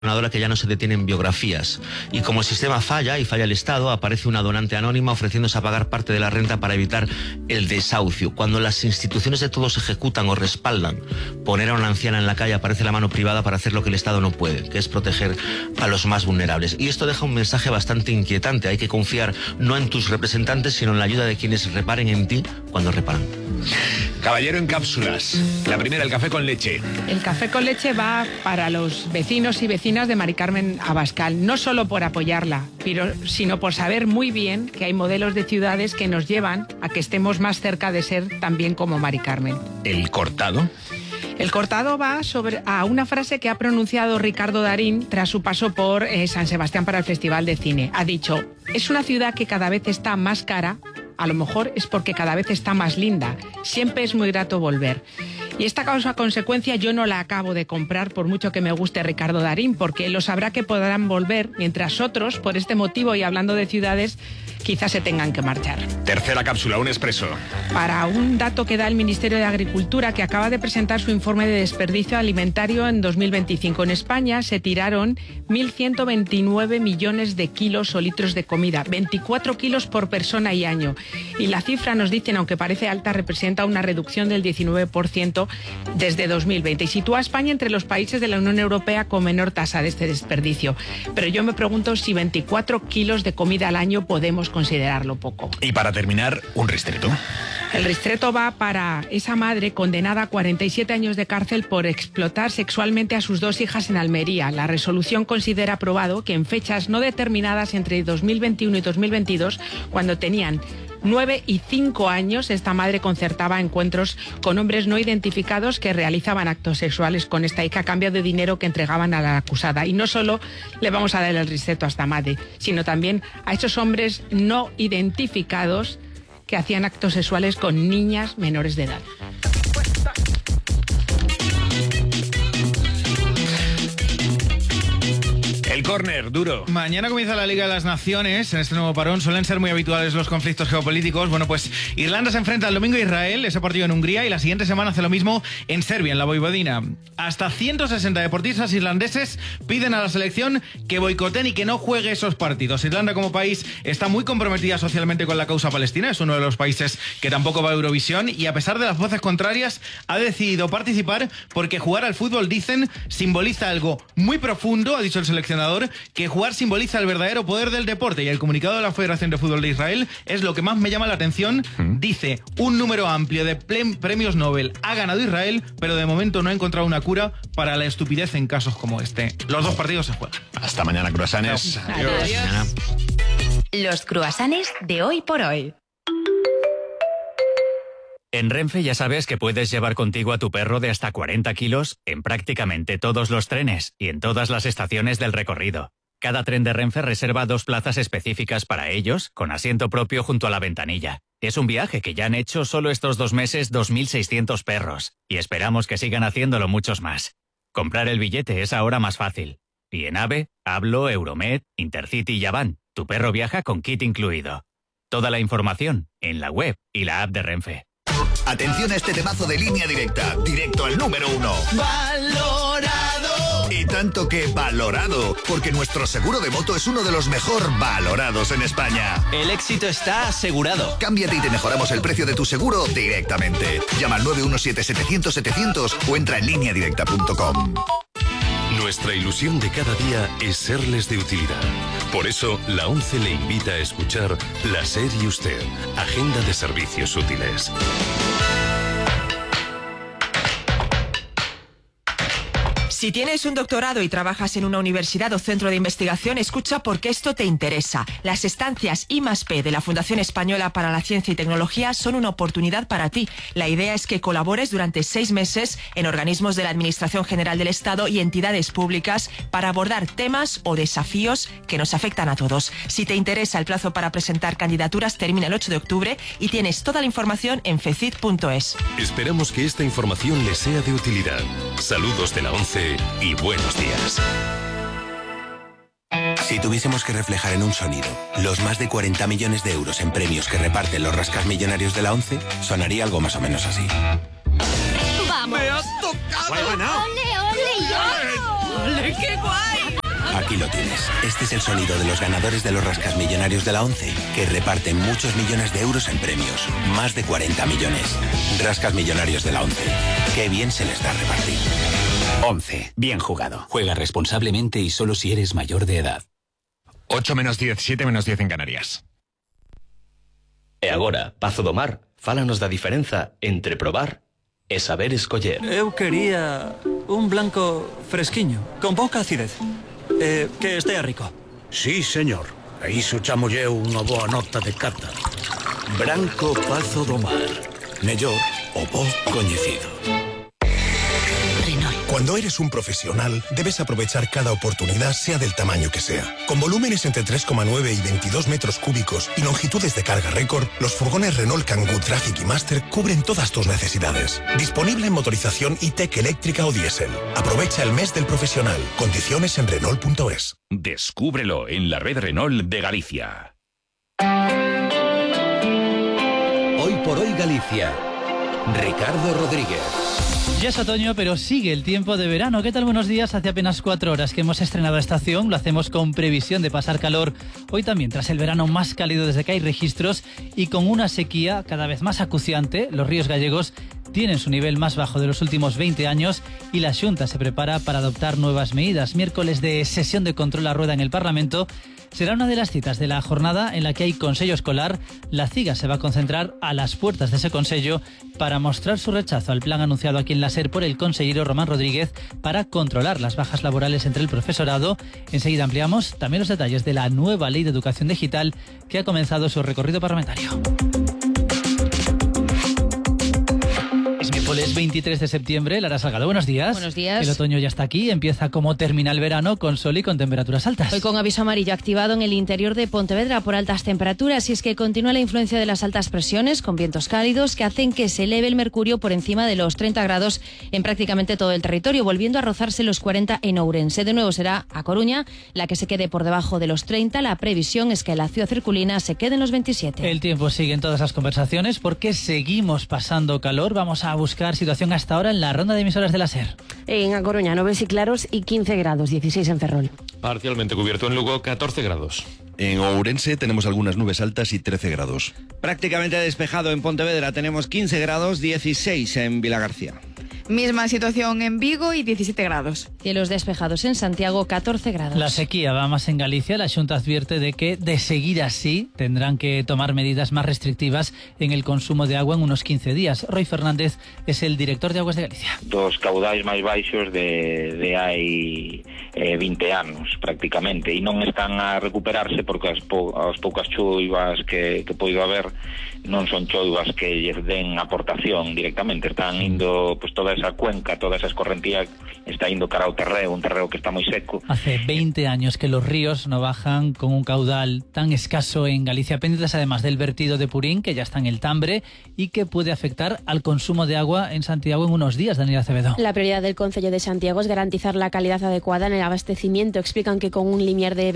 Que ya no se detienen biografías, y como el sistema falla y falla el Estado, aparece una donante anónima ofreciéndose a pagar parte de la renta para evitar el desahucio. Cuando las instituciones de todos ejecutan o respaldan poner a una anciana en la calle, aparece la mano privada para hacer lo que el Estado no puede, que es proteger a los más vulnerables. Y esto deja un mensaje bastante inquietante. Hay que confiar no en tus representantes, sino en la ayuda de quienes reparen en ti cuando reparan. Caballero en cápsulas. La primera, el café con leche. El café con leche va para los vecinos y vecinas de Mari Carmen Abascal, no solo por apoyarla, sino por saber muy bien que hay modelos de ciudades que nos llevan a que estemos más cerca de ser también como Mari Carmen. ¿El cortado? El cortado va a una frase que ha pronunciado Ricardo Darín tras su paso por San Sebastián para el Festival de Cine. Ha dicho: es una ciudad que cada vez está más cara. A lo mejor es porque cada vez está más linda. Siempre es muy grato volver. Y esta causa-consecuencia yo no la acabo de comprar, por mucho que me guste Ricardo Darín, porque él lo sabrá que podrán volver, mientras otros, por este motivo y hablando de ciudades, quizás se tengan que marchar. Tercera cápsula, un expreso. Para un dato que da el Ministerio de Agricultura, que acaba de presentar su informe de desperdicio alimentario en 2025. En España se tiraron 1.129 millones de kilos o litros de comida, 24 kilos por persona y año. Y la cifra, nos dicen, aunque parece alta, representa una reducción del 19% desde 2020 y sitúa a España entre los países de la Unión Europea con menor tasa de este desperdicio. Pero yo me pregunto si 24 kilos de comida al año podemos considerarlo poco. Y para terminar, un ristreto. El ristreto va para esa madre condenada a 47 años de cárcel por explotar sexualmente a sus 2 hijas en Almería. La resolución considera probado que en fechas no determinadas entre 2021 y 2022, cuando tenían 9 y 5 años, esta madre concertaba encuentros con hombres no identificados que realizaban actos sexuales con esta hija a cambio de dinero que entregaban a la acusada. Y no solo le vamos a dar el ristreto a esta madre, sino también a esos hombres no identificados que hacían actos sexuales con niñas menores de edad. El córner, duro. Mañana comienza la Liga de las Naciones. En este nuevo parón suelen ser muy habituales los conflictos geopolíticos. Bueno, pues Irlanda se enfrenta el domingo a Israel, ese partido en Hungría, y la siguiente semana hace lo mismo en Serbia, en la Voivodina. Hasta 160 deportistas irlandeses piden a la selección que boicoten y que no juegue esos partidos. Irlanda como país está muy comprometida socialmente con la causa palestina, es uno de los países que tampoco va a Eurovisión, y a pesar de las voces contrarias ha decidido participar porque jugar al fútbol, dicen, simboliza algo muy profundo, ha dicho el seleccionador, que jugar simboliza el verdadero poder del deporte, y el comunicado de la Federación de Fútbol de Israel es lo que más me llama la atención. Dice: un número amplio de premios Nobel ha ganado Israel, pero de momento no ha encontrado una cura para la estupidez en casos como este. Los 2 partidos se juegan. Hasta mañana, croissants. Adiós. Los croissants de hoy por hoy. En Renfe ya sabes que puedes llevar contigo a tu perro de hasta 40 kilos en prácticamente todos los trenes y en todas las estaciones del recorrido. Cada tren de Renfe reserva 2 plazas específicas para ellos, con asiento propio junto a la ventanilla. Es un viaje que ya han hecho solo estos 2 meses 2.600 perros, y esperamos que sigan haciéndolo muchos más. Comprar el billete es ahora más fácil. Y en AVE, Hablo, Euromed, Intercity y Avant, tu perro viaja con kit incluido. Toda la información en la web y la app de Renfe. Atención a este temazo de Línea Directa, directo al número 1. ¡Valorado! Y tanto que valorado, porque nuestro seguro de moto es uno de los mejor valorados en España. El éxito está asegurado. Cámbiate y te mejoramos el precio de tu seguro directamente. Llama al 917-700-700 o entra en lineadirecta.com. Nuestra ilusión de cada día es serles de utilidad. Por eso, la ONCE le invita a escuchar La SER y Usted, Agenda de Servicios Útiles. Si tienes un doctorado y trabajas en una universidad o centro de investigación, escucha porque esto te interesa. Las estancias I+P de la Fundación Española para la Ciencia y Tecnología son una oportunidad para ti. La idea es que colabores durante 6 meses en organismos de la Administración General del Estado y entidades públicas para abordar temas o desafíos que nos afectan a todos. Si te interesa, el plazo para presentar candidaturas termina el 8 de octubre y tienes toda la información en fecid.es. Esperamos que esta información les sea de utilidad. Saludos de la ONCE y buenos días. Si tuviésemos que reflejar en un sonido los más de 40 millones de euros en premios que reparten los rascasmillonarios de la ONCE, sonaría algo más o menos así. ¡Vamos! ¡Me has tocado! ¡Ole, ole, yo! ¡Ole, qué guay! Aquí lo tienes. Este es el sonido de los ganadores de los Rascasmillonarios de la ONCE, que reparten muchos millones de euros en premios. Más de 40 millones. Rascasmillonarios de la ONCE. Qué bien se les da repartir. 11. Bien jugado. Juega responsablemente y solo si eres mayor de edad. 8 menos 10, 7 menos 10 en Canarias. E agora, Pazo do Mar, fálanos da diferenza entre probar e saber escoller. Eu quería un blanco fresquiño, con pouca acidez. Que estea rico. Sí, señor. A iso chamolle unha boa nota de cata. Branco Pazo do Mar. Mellor o bo coñecido. Cuando eres un profesional, debes aprovechar cada oportunidad, sea del tamaño que sea. Con volúmenes entre 3,9 y 22 metros cúbicos y longitudes de carga récord, los furgones Renault Kangoo Traffic y Master cubren todas tus necesidades. Disponible en motorización e-Tech eléctrica o diésel. Aprovecha el mes del profesional. Condiciones en Renault.es. Descúbrelo en la red Renault de Galicia. Hoy por hoy Galicia. Ricardo Rodríguez. Ya es otoño, pero sigue el tiempo de verano. ¿Qué tal? Buenos días. Hace apenas 4 horas que hemos estrenado estación. Lo hacemos con previsión de pasar calor hoy también, tras el verano más cálido desde que hay registros y con una sequía cada vez más acuciante. Los ríos gallegos tienen su nivel más bajo de los últimos 20 años y la Xunta se prepara para adoptar nuevas medidas. Miércoles de sesión de control a rueda en el Parlamento será una de las citas de la jornada en la que hay Consello Escolar. La CIGA se va a concentrar a las puertas de ese Consello para mostrar su rechazo al plan anunciado aquí en la SER por el consejero Román Rodríguez para controlar las bajas laborales entre el profesorado. Enseguida ampliamos también los detalles de la nueva Ley de Educación Digital que ha comenzado su recorrido parlamentario. Es miércoles 23 de septiembre. Lara Salgado, buenos días. Buenos días. El otoño ya está aquí, empieza como termina el verano, con sol y con temperaturas altas. Hoy con aviso amarillo activado en el interior de Pontevedra por altas temperaturas, y es que continúa la influencia de las altas presiones con vientos cálidos que hacen que se eleve el mercurio por encima de los 30 grados en prácticamente todo el territorio, volviendo a rozarse los 40 en Ourense. De nuevo será A Coruña la que se quede por debajo de los 30. La previsión es que la ciudad circulina se quede en los 27. El tiempo sigue en todas las conversaciones porque seguimos pasando calor. Vamos a buscar situación hasta ahora en la ronda de emisoras de la SER. En A Coruña, nubes y claros y 15 grados, 16 en Ferrol. Parcialmente cubierto en Lugo, 14 grados. En Ourense tenemos algunas nubes altas y 13 grados. Prácticamente despejado en Pontevedra, tenemos 15 grados, 16 en Vilagarcía. Misma situación en Vigo y 17 grados. Cielos despejados en Santiago, 14 grados. La sequía va más en Galicia. La Xunta advierte de que, de seguir así, tendrán que tomar medidas más restrictivas en el consumo de agua en unos 15 días. Roy Fernández es el director de Aguas de Galicia. Dos caudais máis baixos de hai 20 anos, prácticamente, e non están a recuperarse porque as poucas choivas que poido haber non son choivas que lle den aportación directamente. Están indo, pues toda esa cuenca, toda esa escorrentía está indo cara ao terreo, un terreo que está moi seco. Hace 20 años que los ríos no bajan con un caudal tan escaso en Galicia, pendientes además del vertido de Purín, que ya está en el Tambre y que puede afectar al consumo de agua en Santiago en unos días. Daniela Acevedo. La prioridad del Concello de Santiago es garantizar la calidad adecuada en el abastecimiento. Explican que con un limiar de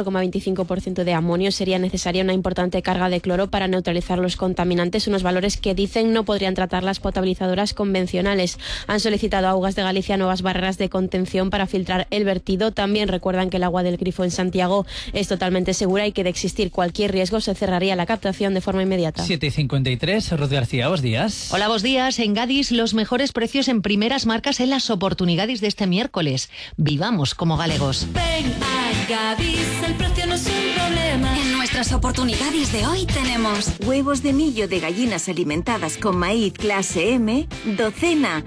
0,25% de amonio sería necesaria una importante carga de cloro para neutralizar los contaminantes, unos valores que dicen no podrían tratar las potabilizadoras convencionales. Han solicitado a Aguas de Galicia nuevas barreras de contención para filtrar el vertido. También recuerdan que el agua del grifo en Santiago es totalmente segura y que de existir cualquier riesgo se cerraría la captación de forma inmediata. 7:53, Ruth García, buenos días. Hola, buenos días. En Gadis, los mejores precios en primeras marcas en las oportunidades de este miércoles. Vivamos como galegos. Ven a Gadis, el precio no es un problema. En nuestras oportunidades de hoy tenemos huevos de millo de gallinas alimentadas con maíz clase M, docena,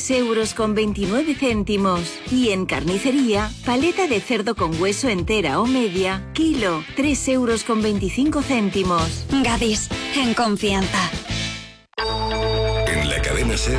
3,29 €. Y en carnicería, paleta de cerdo con hueso entera o media, kilo, 3,25 €. Gadis, en confianza. En la cadena SER,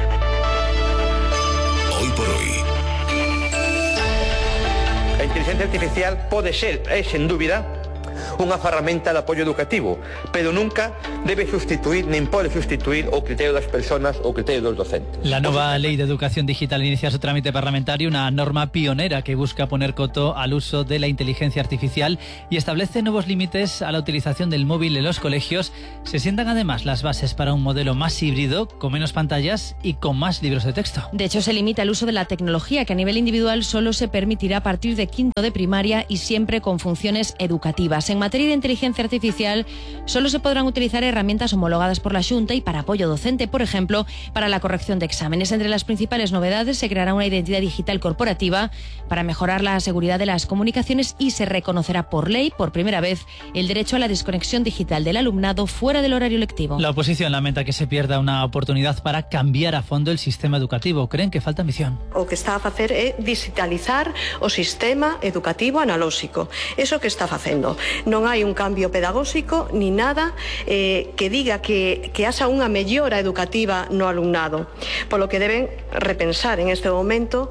hoy por hoy. A inteligencia artificial pode ser, é sen dúbida, unha ferramenta de apoio educativo, pero nunca debe sustituir nin pode sustituir o criterio das persoas ou o criterio dos docentes. La nueva ley de educación digital inicia su trámite parlamentario, una norma pionera que busca poner coto al uso de la inteligencia artificial y establece nuevos límites a la utilización del móvil en los colegios. Se sientan además las bases para un modelo más híbrido, con menos pantallas y con más libros de texto. De hecho, se limita el uso de la tecnología, que a nivel individual solo se permitirá a partir de quinto de primaria y siempre con funciones educativas. En materia de inteligencia artificial, solo se podrán utilizar herramientas homologadas por la Xunta y para apoyo docente, por ejemplo, para la corrección de exámenes. Entre las principales novedades se creará una identidad digital corporativa para mejorar la seguridad de las comunicaciones y se reconocerá por ley, por primera vez, el derecho a la desconexión digital del alumnado fuera del horario lectivo. La oposición lamenta que se pierda una oportunidad para cambiar a fondo el sistema educativo. Creen que falta ambición. O que está a facer é digitalizar o sistema educativo analóxico. Eso que está facendo. Non hai un cambio pedagóxico ni nada que diga que haxa unha mellora educativa no alumnado. Polo que deben repensar en este momento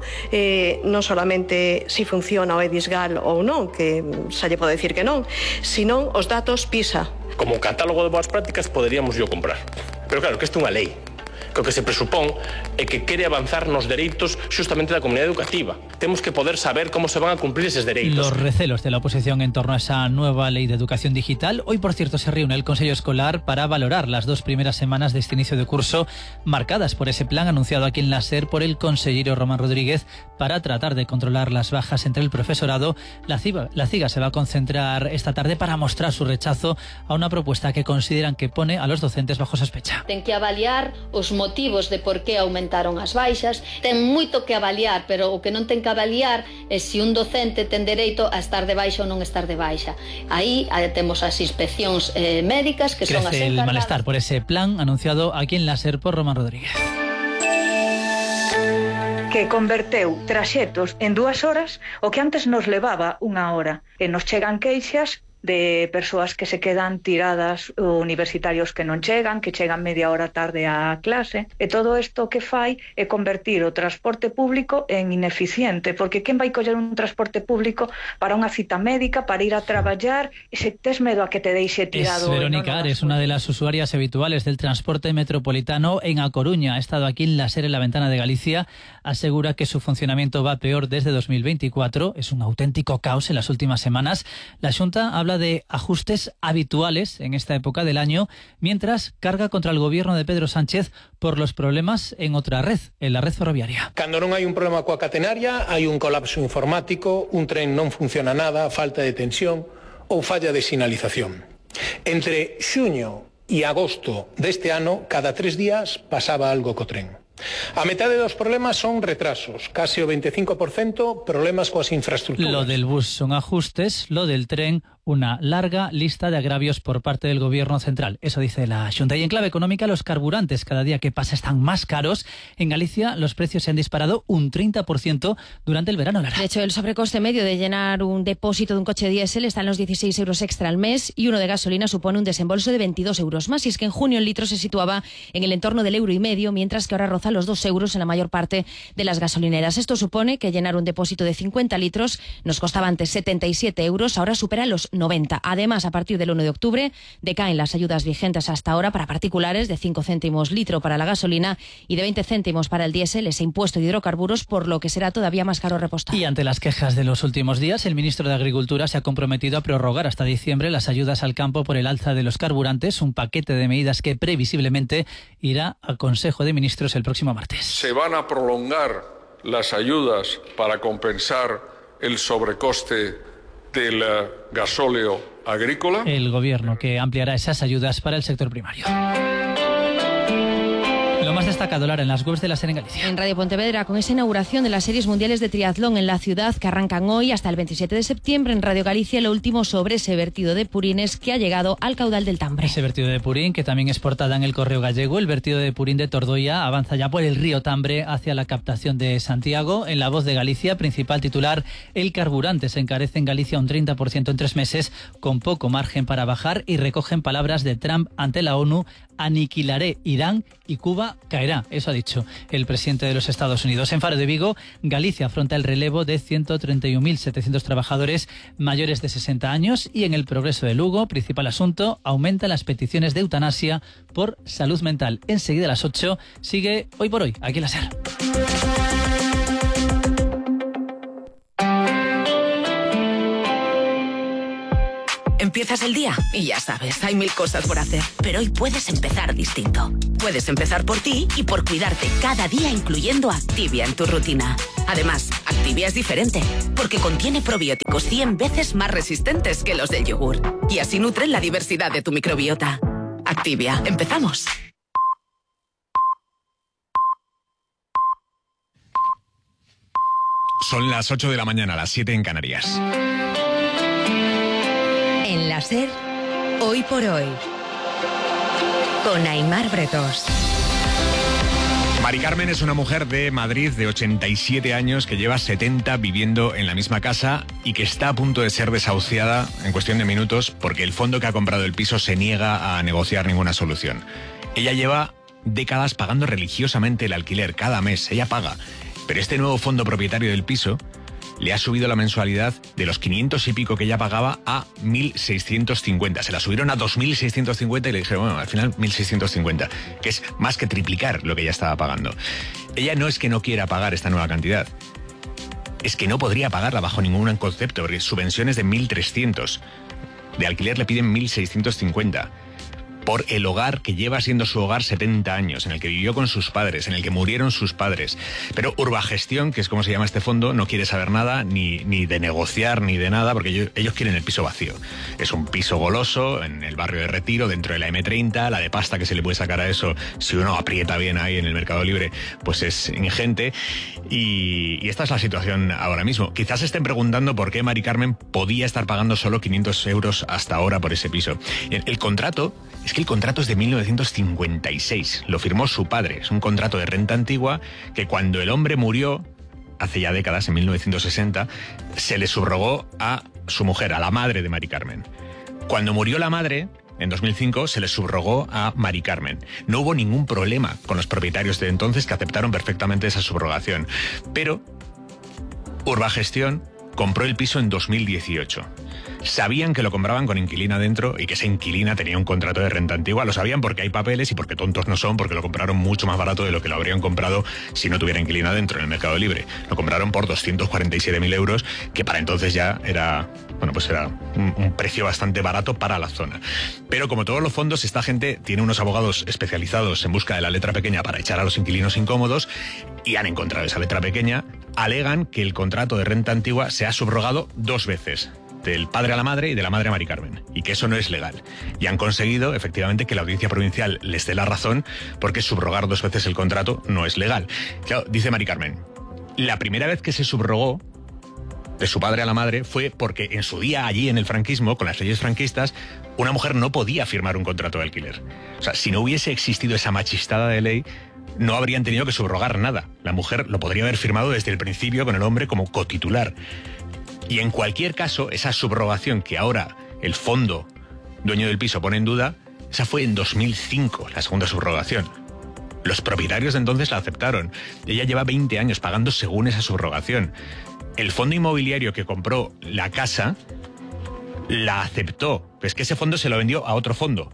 non solamente si funciona o EDISGAL ou non, que xa lle pode decir que non, sino os datos PISA. Como catálogo de boas prácticas poderíamos yo comprar. Pero claro, que isto é unha lei. Que o que se presupón é que quere avanzar nos dereitos xustamente da comunidade educativa. Temos que poder saber como se van a cumplir eses dereitos. Los recelos de la oposición en torno a esa nueva ley de educación digital. Hoy, por cierto, se reúne el Consejo Escolar para valorar las 2 primeras semanas de este inicio de curso, marcadas por ese plan anunciado aquí en la SER por el consejero Román Rodríguez para tratar de controlar las bajas entre el profesorado. La CIGA se va a concentrar esta tarde para mostrar su rechazo a una propuesta que consideran que pone a los docentes bajo sospecha. Ten que avaliar os motivos de por que aumentaron as baixas, ten moito que avaliar, pero o que non ten que avaliar é se un docente ten dereito a estar de baixa ou non estar de baixa. Aí temos as inspeccións médicas que son as encargadas. Crece el malestar por ese plan anunciado aquí en la SER por Román Rodríguez. Que converteu traxetos en 2 horas o que antes nos levaba 1 hora. E nos chegan queixas de persoas que se quedan tiradas, universitarios que non chegan, que chegan media hora tarde á clase, e todo isto que fai é convertir o transporte público en ineficiente, porque quen vai coller un transporte público para unha cita médica, para ir a traballar, e se tes medo a que te deixe tirado... Es Verónica Ares, una de las usuarias habituales del transporte metropolitano en A Coruña. Ha estado aquí en la SER en la Ventana de Galicia. Asegura que su funcionamiento va peor desde 2024. Es un auténtico caos en las últimas semanas. La Xunta habla de ajustes habituales en esta época del año, mientras carga contra el gobierno de Pedro Sánchez por los problemas en otra red, en la red ferroviaria. Cando non hai un problema coa catenaria, hai un colapso informático, un tren non funciona nada, falta de tensión ou falla de sinalización. Entre xuño e agosto deste ano, cada 3 días pasaba algo co tren. A metade dos problemas son retrasos, casi o 25% problemas coas infraestructuras. Lo del bus son ajustes, lo del tren una larga lista de agravios por parte del gobierno central. Eso dice la Xunta. Y en clave económica, los carburantes cada día que pasa están más caros. En Galicia los precios se han disparado un 30% durante el verano. Lara. De hecho, el sobrecoste medio de llenar un depósito de un coche diésel está en los 16 euros extra al mes y uno de gasolina supone un desembolso de 22 euros más. Y es que en junio el litro se situaba en el entorno del €1,5, mientras que ahora roza los 2 euros en la mayor parte de las gasolineras. Esto supone que llenar un depósito de 50 litros nos costaba antes 77 euros, ahora supera los 90. Además, a partir del 1 de octubre decaen las ayudas vigentes hasta ahora para particulares de 5 céntimos litro para la gasolina y de 20 céntimos para el diésel, ese impuesto de hidrocarburos, por lo que será todavía más caro repostar. Y ante las quejas de los últimos días, el ministro de Agricultura se ha comprometido a prorrogar hasta diciembre las ayudas al campo por el alza de los carburantes, un paquete de medidas que previsiblemente irá al Consejo de Ministros el próximo martes. Se van a prolongar las ayudas para compensar el sobrecoste del gasóleo agrícola. El gobierno que ampliará esas ayudas para el sector primario. Lo más destacado, Lara, en las webs de la SER en Galicia. En Radio Pontevedra, con esa inauguración de las series mundiales de triatlón en la ciudad que arrancan hoy hasta el 27 de septiembre. En Radio Galicia, lo último sobre ese vertido de purines que ha llegado al caudal del Tambre. Ese vertido de purín, que también es portada en el Correo Gallego. El vertido de purín de Tordoia avanza ya por el río Tambre hacia la captación de Santiago. En La Voz de Galicia, principal titular: el carburante se encarece en Galicia un 30% en 3 meses, con poco margen para bajar, y recogen palabras de Trump ante la ONU: aniquilaré Irán y Cuba caerá. volverá, eso ha dicho el presidente de los Estados Unidos. En Faro de Vigo, Galicia afronta el relevo de 131.700 trabajadores mayores de 60 años y en el Progreso de Lugo, principal asunto, aumentan las peticiones de eutanasia por salud mental. Enseguida a las 8 sigue Hoy por Hoy, aquí en la SER. Empiezas el día y ya sabes, hay 1000 cosas por hacer. Pero hoy puedes empezar distinto. Puedes empezar por ti y por cuidarte cada día, incluyendo Activia en tu rutina. Además, Activia es diferente, porque contiene probióticos 100 veces más resistentes que los del yogur. Y así nutren la diversidad de tu microbiota. Activia, empezamos. Son las 8 de la mañana, las 7 en Canarias. En la SER, Hoy por Hoy, con Aimar Bretos. Mari Carmen es una mujer de Madrid de 87 años que lleva 70 viviendo en la misma casa y que está a punto de ser desahuciada en cuestión de minutos porque el fondo que ha comprado el piso se niega a negociar ninguna solución. Ella lleva décadas pagando religiosamente el alquiler cada mes, ella paga, pero este nuevo fondo propietario del piso le ha subido la mensualidad de los 500 y pico que ella pagaba a 1.650. Se la subieron a 2.650 y le dijeron, bueno, al final 1.650, que es más que triplicar lo que ella estaba pagando. Ella no es que no quiera pagar esta nueva cantidad, es que no podría pagarla bajo ningún concepto, porque su pensión es de 1.300. De alquiler le piden 1.650. Por el hogar que lleva siendo su hogar 70 años, en el que vivió con sus padres, en el que murieron sus padres. Pero Urbagestión, que es como se llama este fondo, no quiere saber nada, ni de negociar, ni de nada, porque ellos quieren el piso vacío. Es un piso goloso, en el barrio de Retiro, dentro de la M30, la de pasta que se le puede sacar a eso, si uno aprieta bien ahí en el Mercado Libre, pues es ingente. Y esta es la situación ahora mismo. Quizás se estén preguntando por qué Mari Carmen podía estar pagando solo 500 euros hasta ahora por ese piso. El contrato... Es que el contrato es de 1956, lo firmó su padre, es un contrato de renta antigua que cuando el hombre murió, hace ya décadas, en 1960, se le subrogó a su mujer, a la madre de Mari Carmen. Cuando murió la madre, en 2005, se le subrogó a Mari Carmen. No hubo ningún problema con los propietarios de entonces que aceptaron perfectamente esa subrogación, pero Urbagestión compró el piso en 2018. Sabían que lo compraban con inquilina dentro y que esa inquilina tenía un contrato de renta antigua. Lo sabían porque hay papeles y porque tontos no son, porque lo compraron mucho más barato de lo que lo habrían comprado si no tuviera inquilina dentro en el Mercado Libre. Lo compraron por 247.000 euros, que para entonces ya era, bueno, pues era un precio bastante barato para la zona. Pero como todos los fondos, esta gente tiene unos abogados especializados en busca de la letra pequeña para echar a los inquilinos incómodos y han encontrado esa letra pequeña. Alegan que el contrato de renta antigua se ha subrogado 2 veces, del padre a la madre y de la madre a Mari Carmen, y que eso no es legal. Y han conseguido, efectivamente, que la Audiencia Provincial les dé la razón, porque subrogar 2 veces el contrato no es legal. Claro, dice Mari Carmen, la primera vez que se subrogó de su padre a la madre fue porque en su día allí en el franquismo, con las leyes franquistas, una mujer no podía firmar un contrato de alquiler. O sea, si no hubiese existido esa machistada de ley, no habrían tenido que subrogar nada. La mujer lo podría haber firmado desde el principio con el hombre como cotitular. Y en cualquier caso, esa subrogación que ahora el fondo dueño del piso pone en duda, esa fue en 2005, la segunda subrogación. Los propietarios de entonces la aceptaron. Ella lleva 20 años pagando según esa subrogación. El fondo inmobiliario que compró la casa la aceptó. Es que ese fondo se lo vendió a otro fondo.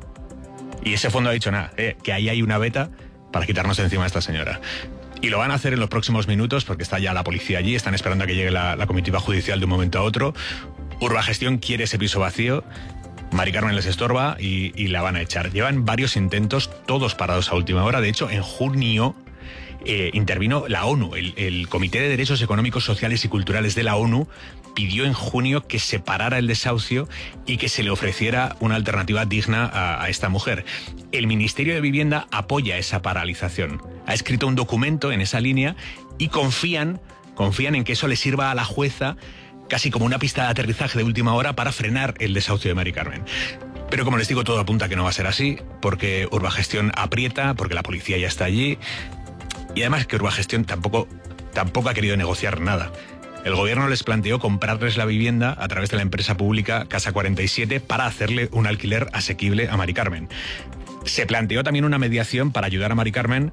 Y ese fondo ha dicho nada, que ahí hay una veta para quitarnos de encima a esta señora. Y lo van a hacer en los próximos minutos porque está ya la policía allí, están esperando a que llegue la comitiva judicial de un momento a otro. Urbagestión quiere ese piso vacío, Mari Carmen les estorba y la van a echar. Llevan varios intentos, todos parados a última hora. De hecho, en junio intervino la ONU, el Comité de Derechos Económicos, Sociales y Culturales de la ONU pidió en junio que se parara el desahucio y que se le ofreciera una alternativa digna a esta mujer. El Ministerio de Vivienda apoya esa paralización. Ha escrito un documento en esa línea y confían en que eso le sirva a la jueza casi como una pista de aterrizaje de última hora para frenar el desahucio de Mari Carmen. Pero como les digo, todo apunta a que no va a ser así, porque Urbagestión aprieta, porque la policía ya está allí y además que Urbagestión tampoco ha querido negociar nada. El gobierno les planteó comprarles la vivienda a través de la empresa pública Casa 47 para hacerle un alquiler asequible a Mari Carmen. Se planteó también una mediación para ayudar a Mari Carmen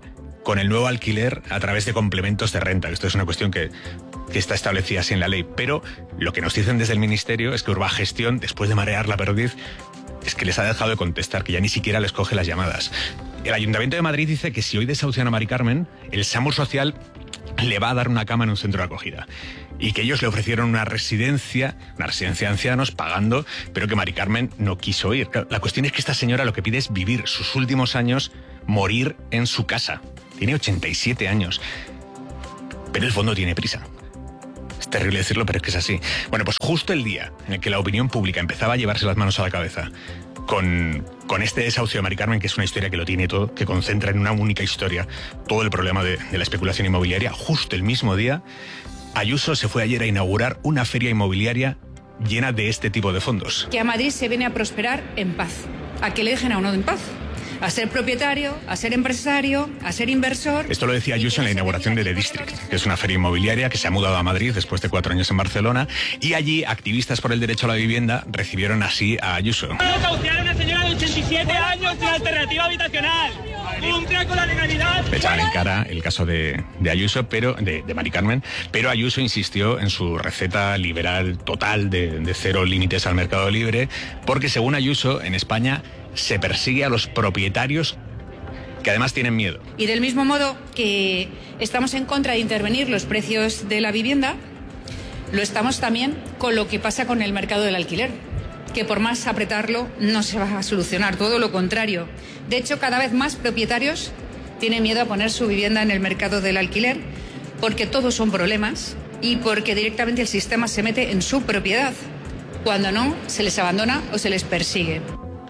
con el nuevo alquiler a través de complementos de renta. Esto es una cuestión que está establecida así en la ley. Pero lo que nos dicen desde el Ministerio es que Urbagestión, después de marear la perdiz, es que les ha dejado de contestar, que ya ni siquiera les coge las llamadas. El Ayuntamiento de Madrid dice que si hoy desahucian a Mari Carmen, el SAMUR Social le va a dar una cama en un centro de acogida. Y que ellos le ofrecieron una residencia de ancianos pagando, pero que Mari Carmen no quiso ir. La cuestión es que esta señora lo que pide es vivir sus últimos años, morir en su casa. Tiene 87 años. Pero el fondo tiene prisa. Es terrible decirlo, pero es que es así. Bueno, pues justo el día en el que la opinión pública empezaba a llevarse las manos a la cabeza con este desahucio de Mari Carmen, que es una historia que lo tiene todo, que concentra en una única historia todo el problema de la especulación inmobiliaria, justo el mismo día, Ayuso se fue ayer a inaugurar una feria inmobiliaria llena de este tipo de fondos. Que a Madrid se viene a prosperar en paz, a que le dejen a uno en paz. A ser propietario, a ser empresario, a ser inversor. Esto lo decía Ayuso en la inauguración de The District, que es una feria inmobiliaria que se ha mudado a Madrid después de 4 años en Barcelona, y allí activistas por el derecho a la vivienda recibieron así a Ayuso. Desahuciar a una señora de 87 años sin alternativa habitacional. Cumpla con la legalidad. Le echaban en cara el caso de Ayuso, pero de Mari Carmen, pero Ayuso insistió en su receta liberal total de cero límites al mercado libre, porque según Ayuso, en España se persigue a los propietarios que además tienen miedo. Y del mismo modo que estamos en contra de intervenir los precios de la vivienda, lo estamos también con lo que pasa con el mercado del alquiler, que por más apretarlo no se va a solucionar, todo lo contrario. De hecho, cada vez más propietarios tienen miedo a poner su vivienda en el mercado del alquiler porque todos son problemas y porque directamente el sistema se mete en su propiedad. Cuando no, se les abandona o se les persigue.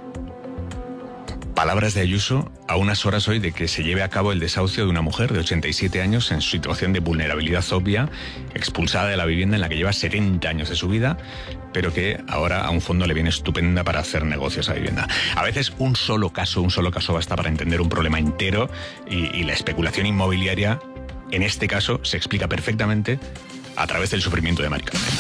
Palabras de Ayuso a unas horas hoy de que se lleve a cabo el desahucio de una mujer de 87 años en situación de vulnerabilidad obvia, expulsada de la vivienda en la que lleva 70 años de su vida, pero que ahora a un fondo le viene estupenda para hacer negocios a vivienda. A veces un solo caso basta para entender un problema entero y la especulación inmobiliaria, en este caso, se explica perfectamente a través del sufrimiento de Mari Carmen.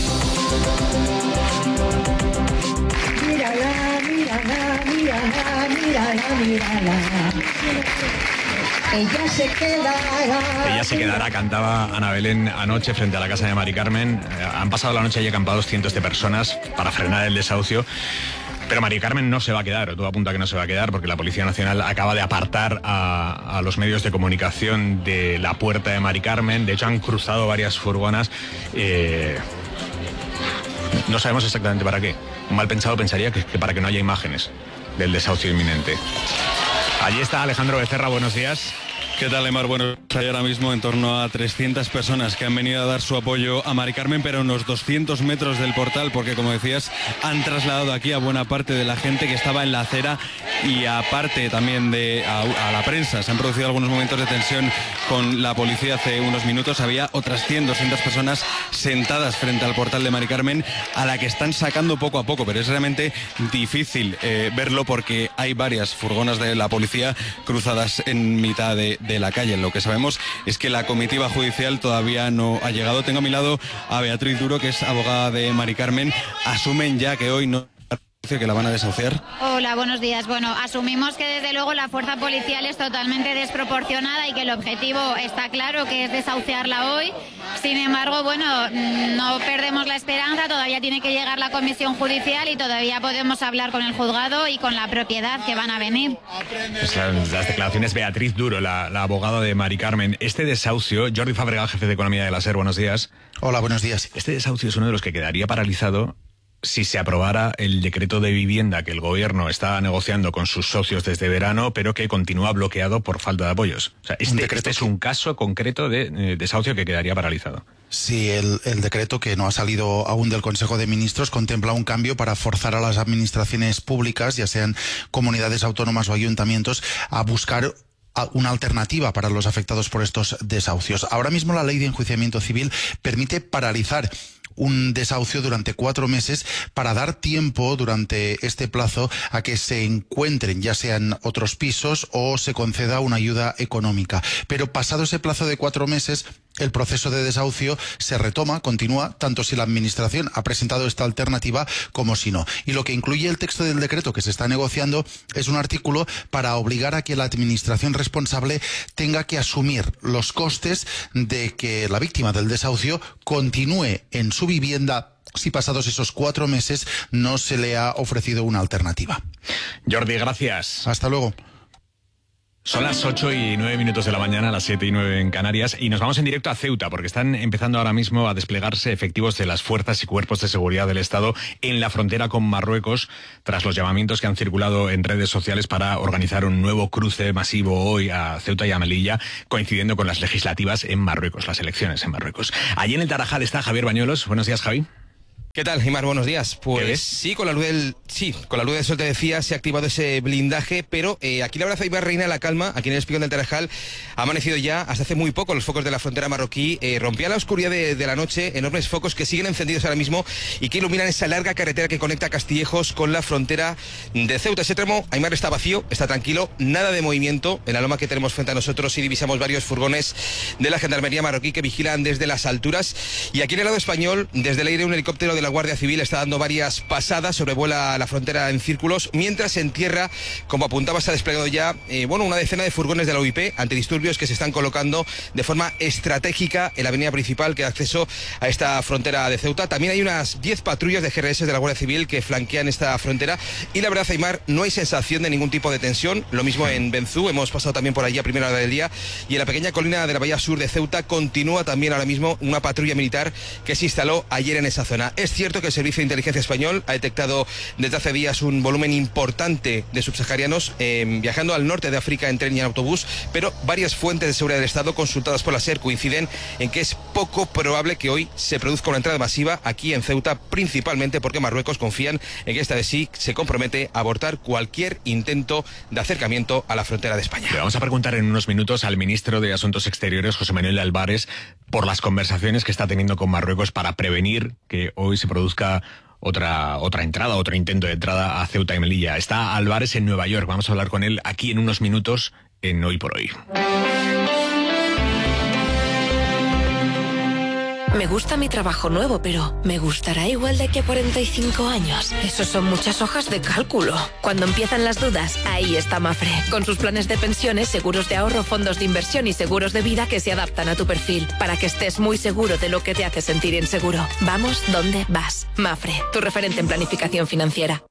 Ella se quedará, cantaba Ana Belén anoche frente a la casa de Mari Carmen. Han pasado la noche allí acampados cientos de personas para frenar el desahucio. Pero Mari Carmen no se va a quedar, todo apunta a que no se va a quedar, porque la Policía Nacional acaba de apartar a los medios de comunicación de la puerta de Mari Carmen. De hecho, han cruzado varias furgonas. No sabemos exactamente para qué. Un mal pensado pensaría que para que no haya imágenes del desahucio inminente. Allí está Alejandro Becerra, buenos días. ¿Qué tal, Aimar? Bueno, hay ahora mismo en torno a 300 personas que han venido a dar su apoyo a Mari Carmen, pero a unos 200 metros del portal, porque como decías, han trasladado aquí a buena parte de la gente que estaba en la acera y aparte también a la prensa. Se han producido algunos momentos de tensión con la policía hace unos minutos. Había otras 100, 200 personas sentadas frente al portal de Mari Carmen, a la que están sacando poco a poco, pero es realmente difícil verlo porque hay varias furgonas de la policía cruzadas en mitad de la calle. Lo que sabemos es que la comitiva judicial todavía no ha llegado. Tengo a mi lado a Beatriz Duro, que es abogada de Mari Carmen. Asumen ya que hoy no que la van a desahuciar. Hola, buenos días. Bueno, asumimos que desde luego la fuerza policial es totalmente desproporcionada y que el objetivo está claro, que es desahuciarla hoy. Sin embargo, bueno, no perdemos la esperanza, todavía tiene que llegar la comisión judicial y todavía podemos hablar con el juzgado y con la propiedad que van a venir. Pues las declaraciones Beatriz Duro, la abogada de Mari Carmen. Este desahucio, Jordi Fabregat, jefe de Economía de la SER, buenos días. Hola, buenos días. Este desahucio es uno de los que quedaría paralizado si se aprobara el decreto de vivienda que el gobierno está negociando con sus socios desde verano, pero que continúa bloqueado por falta de apoyos. O sea, este es un caso concreto de desahucio que quedaría paralizado. Sí, el decreto, que no ha salido aún del Consejo de Ministros, contempla un cambio para forzar a las administraciones públicas, ya sean comunidades autónomas o ayuntamientos, a buscar una alternativa para los afectados por estos desahucios. Ahora mismo la ley de enjuiciamiento civil permite paralizar un desahucio durante 4 meses para dar tiempo durante este plazo a que se encuentren ya sean otros pisos o se conceda una ayuda económica. Pero pasado ese plazo de 4 meses el proceso de desahucio se retoma, continúa, tanto si la Administración ha presentado esta alternativa como si no. Y lo que incluye el texto del decreto que se está negociando es un artículo para obligar a que la Administración responsable tenga que asumir los costes de que la víctima del desahucio continúe en su vivienda si pasados esos 4 meses no se le ha ofrecido una alternativa. Jordi, gracias. Hasta luego. Son las 8:09 de la mañana, las 7:09 en Canarias, y nos vamos en directo a Ceuta, porque están empezando ahora mismo a desplegarse efectivos de las fuerzas y cuerpos de seguridad del Estado en la frontera con Marruecos, tras los llamamientos que han circulado en redes sociales para organizar un nuevo cruce masivo hoy a Ceuta y a Melilla, coincidiendo con las legislativas en Marruecos, las elecciones en Marruecos. Allí en el Tarajal está Javier Bañuelos. Buenos días, Javi. ¿Qué tal, Aimar? Buenos días. Pues sí, con la luz del sol, te decía, se ha activado ese blindaje, pero aquí la verdad Aimar reina la calma. Aquí en el Espigón del Tarajal ha amanecido ya, hasta hace muy poco, los focos de la frontera marroquí. Rompía la oscuridad de la noche, enormes focos que siguen encendidos ahora mismo y que iluminan esa larga carretera que conecta Castillejos con la frontera de Ceuta. Ese tramo, Aimar, está vacío, está tranquilo, nada de movimiento. En la loma que tenemos frente a nosotros sí divisamos varios furgones de la Gendarmería marroquí que vigilan desde las alturas. Y aquí en el lado español, desde el aire, un helicóptero de la Guardia Civil está dando varias pasadas, sobrevuela la frontera en círculos, mientras en tierra, como apuntaba, se ha desplegado ya una decena de furgones de la UIP antidisturbios que se están colocando de forma estratégica en la avenida principal que da acceso a esta frontera de Ceuta. También hay unas 10 patrullas de GRS de la Guardia Civil que flanquean esta frontera y la verdad, Aimar, no hay sensación de ningún tipo de tensión. Lo mismo en Benzú, hemos pasado también por allí a primera hora del día, y en la pequeña colina de la bahía sur de Ceuta continúa también ahora mismo una patrulla militar que se instaló ayer en esa zona. Es cierto que el Servicio de Inteligencia Español ha detectado desde hace días un volumen importante de subsaharianos viajando al norte de África en tren y en autobús, pero varias fuentes de seguridad del Estado consultadas por la SER coinciden en que es poco probable que hoy se produzca una entrada masiva aquí en Ceuta, principalmente porque Marruecos confían en que esta vez sí se compromete a abortar cualquier intento de acercamiento a la frontera de España. Le vamos a preguntar en unos minutos al ministro de Asuntos Exteriores, José Manuel Álvarez, por las conversaciones que está teniendo con Marruecos para prevenir que hoy se produzca otra entrada, otro intento de entrada a Ceuta y Melilla. Está Álvarez en Nueva York. Vamos a hablar con él aquí en unos minutos en Hoy por Hoy. Me gusta mi trabajo nuevo, pero ¿me gustará igual de aquí a 45 años? Eso son muchas hojas de cálculo. Cuando empiezan las dudas, ahí está Mafre. Con sus planes de pensiones, seguros de ahorro, fondos de inversión y seguros de vida que se adaptan a tu perfil, para que estés muy seguro de lo que te hace sentir inseguro. Vamos donde vas. Mafre, tu referente en planificación financiera.